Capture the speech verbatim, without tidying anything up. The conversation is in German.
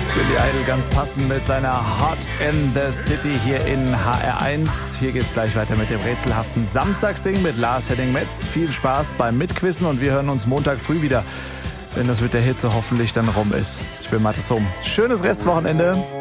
Billy Idol ganz passend mit seiner Hot in the City hier in H R eins. Hier geht's gleich weiter mit dem rätselhaften Samstagsding mit Lars Henning-Metz. Viel Spaß beim Mitquissen und wir hören uns Montag früh wieder, wenn das mit der Hitze hoffentlich dann rum ist. Ich bin Mathis Hohm. Schönes Restwochenende.